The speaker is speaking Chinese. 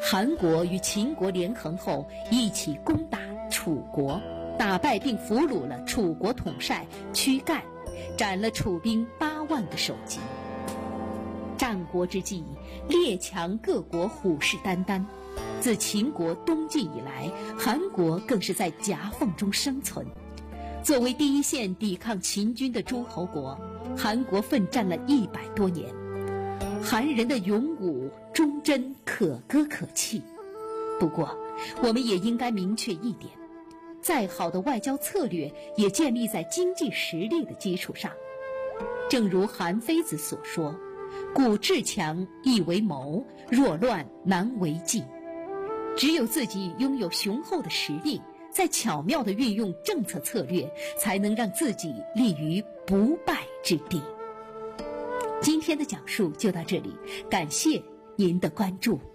韩国与秦国联横后，一起攻打楚国，打败并俘虏了楚国统帅躯干，斩了楚兵8万个首级。战国之际，列强各国虎视眈眈。自秦国东进以来，韩国更是在夹缝中生存。作为第一线抵抗秦军的诸侯国，韩国奋战了100多年。韩人的勇武忠贞可歌可泣。不过，我们也应该明确一点，再好的外交策略也建立在经济实力的基础上。正如韩非子所说，故志强易为谋，若乱难为继。只有自己拥有雄厚的实力，再巧妙地运用政策策略，才能让自己立于不败之地。今天的讲述就到这里，感谢您的关注。